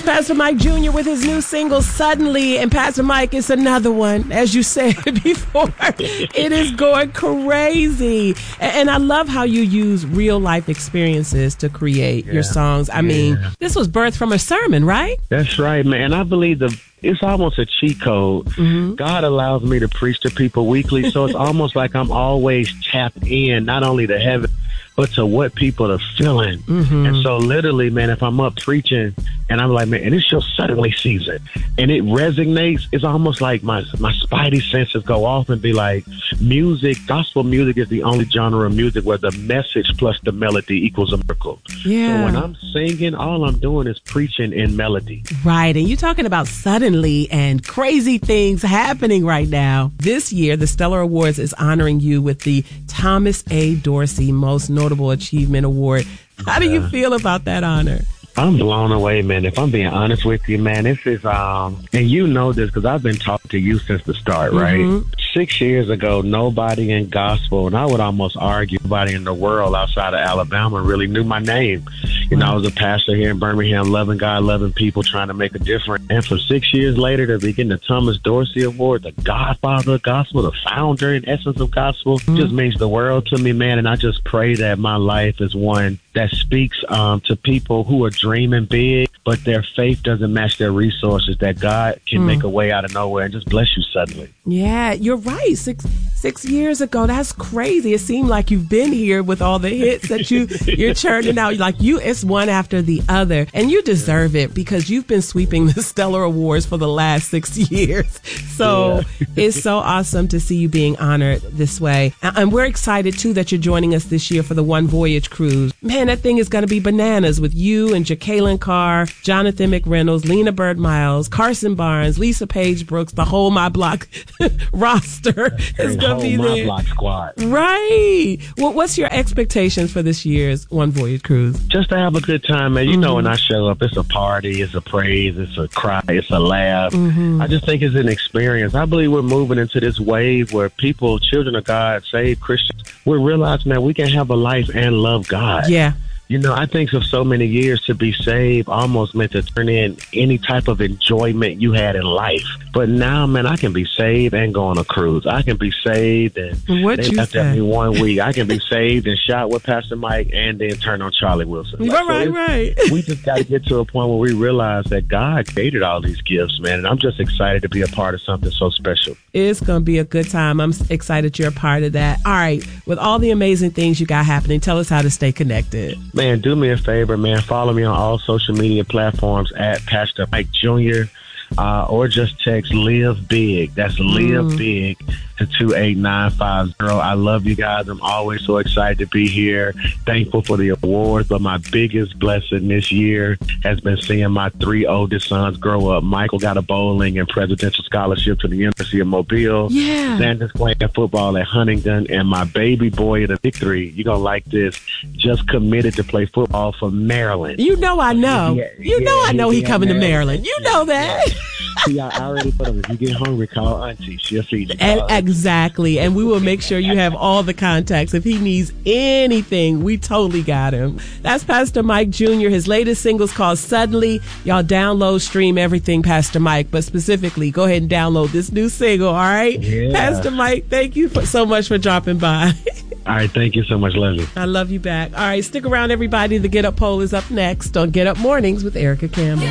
Pastor Mike Jr. with his new single, Suddenly. And Pastor Mike, it's another one, as you said before. It is going crazy. And I love how you use real life experiences to create your songs. I mean, this was birthed from a sermon, right? That's right, man. I believe it's almost a cheat code. God allows me to preach to people weekly, so it's almost like I'm always tapped in, not only to heaven, but to what people are feeling. And so literally, man, if I'm up preaching and I'm like, man, and it's your suddenly season, and it resonates, it's almost like my spidey senses go off and be like, gospel music is the only genre of music where the message plus the melody equals a miracle. Yeah. So when I'm singing, all I'm doing is preaching in melody. Right. And you're talking about suddenly and crazy things happening right now. This year, the Stellar Awards is honoring you with the Thomas A. Dorsey Most Notable Achievement Award. How do you feel about that honor? I'm blown away, man. If I'm being honest with you, man, this is, and you know this because I've been talking to you since the start, right? 6 years ago, nobody in gospel, and I would almost argue nobody in the world outside of Alabama really knew my name. You know, I was a pastor here in Birmingham, loving God, loving people, trying to make a difference. And for 6 years later, to be getting the Thomas Dorsey Award, the godfather of gospel, the founder in essence of gospel, just means the world to me, man. And I just pray that my life is one that speaks to people who are dreaming big, but their faith doesn't match their resources, that God can make a way out of nowhere and just bless you suddenly. Yeah, you're right. Six years ago, that's crazy. It seemed like you've been here with all the hits that you're churning out. Like it's one after the other, and you deserve it because you've been sweeping the Stellar Awards for the last 6 years. So it's so awesome to see you being honored this way. And we're excited too that you're joining us this year for the One Voyage cruise. Man, that thing is going to be bananas with you and Jacqueline Carr, Jonathan McReynolds, Lena Bird Miles, Carson Barnes, Lisa Page Brooks, the whole My Block roster is going to be there. My Block squad. Right. Well, what's your expectations for this year's One Voyage cruise? Just to have a good time, man. You know, when I show up, it's a party, it's a praise, it's a cry, it's a laugh. I just think it's an experience. I believe we're moving into this wave where people, children of God, saved Christians, we're realizing that we can have a life and love God. Yeah. You know, I think for so many years to be saved almost meant to turn in any type of enjoyment you had in life. But now, man, I can be saved and go on a cruise. I can be saved and they left at me 1 week. I can be saved and shot with Pastor Mike and then turn on Charlie Wilson. Right. We just got to get to a point where we realize that God created all these gifts, man. And I'm just excited to be a part of something so special. It's going to be a good time. I'm excited you're a part of that. All right. With all the amazing things you got happening, tell us how to stay connected. Man, do me a favor, man. Follow me on all social media platforms at Pastor Mike Jr. Or just text Live Big. That's Live Big to 28950. I love you guys. I'm always so excited to be here. Thankful for the awards, but my biggest blessing this year has been seeing my 3 oldest sons grow up. Michael got a bowling and presidential scholarship to the University of Mobile. Yeah. Xander's playing football at Huntington, and my baby boy at the big 3, you're going to like this, just committed to play football for Maryland. You know I know. I know he coming to Maryland. You know that. Yeah, I already put him. If you get hungry, call Auntie. She'll feed you. Exactly. And we will make sure you have all the contacts. If he needs anything, we totally got him. That's Pastor Mike Jr. His latest single's called Suddenly. Y'all download, stream everything Pastor Mike, but specifically go ahead and download this new single, all right? Yeah. Pastor Mike, thank you so much for dropping by. All right, thank you so much, Leslie. I love you back. All right, stick around, everybody. The Get Up poll is up next on Get Up Mornings with Erica Campbell.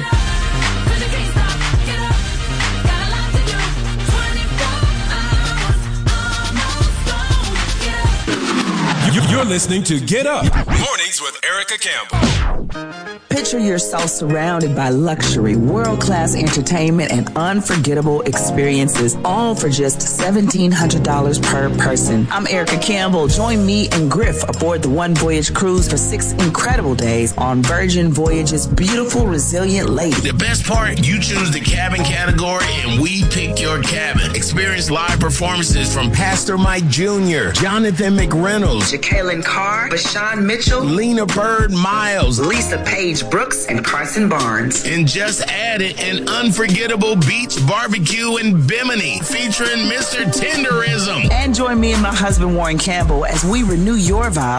You're listening to Get Up Mornings with Erica Campbell. Picture yourself surrounded by luxury, world-class entertainment, and unforgettable experiences, all for just $1,700 per person. I'm Erica Campbell. Join me and Griff aboard the One Voyage cruise for 6 incredible days on Virgin Voyage's beautiful, resilient lady. The best part, you choose the cabin category and we pick your cabin. Experience live performances from Pastor Mike Jr., Jonathan McReynolds, Jacqueline Carr, Bashan Mitchell, Lena Bird Miles, Lisa Page Brooks, and Carson Barnes. And just added an unforgettable beach barbecue in Bimini featuring Mr. Tenderism. And join me and my husband Warren Campbell as we renew your vibe